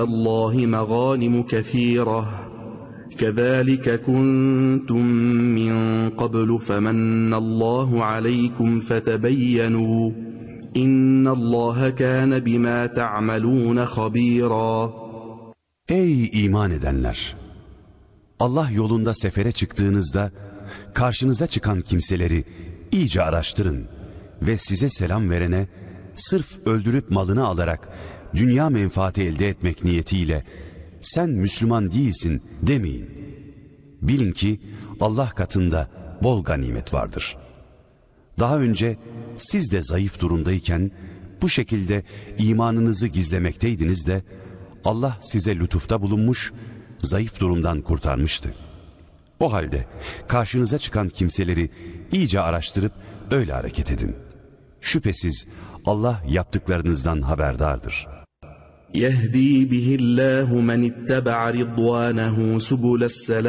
اللّٰهِ مَغَانِمُ كَثِيرَةً كَذَٰلِكَ كُنْتُمْ مِنْ قَبْلُ فَمَنَّ اللّٰهُ عَلَيْكُمْ فَتَبَيَّنُوا اِنَّ اللّٰهَ كَانَ بِمَا تَعْمَلُونَ خَب۪يرًا. Ey iman edenler! Allah yolunda sefere çıktığınızda karşınıza çıkan kimseleri iyice araştırın ve size selam verene sırf öldürüp malını alarak dünya menfaati elde etmek niyetiyle sen Müslüman değilsin demeyin. Bilin ki Allah katında bol ganimet vardır. Daha önce siz de zayıf durumdayken bu şekilde imanınızı gizlemekteydiniz de Allah size lütufta bulunmuş, zayıf durumdan kurtarmıştı. O halde karşınıza çıkan kimseleri iyice araştırıp öyle hareket edin. Şüphesiz Allah yaptıklarınızdan haberdardır. يَهْدِي بِهِ اللّٰهُ مَنِ اتَّبَعَ رِضْوَانَهُ سُبُلَ السَّلَامِ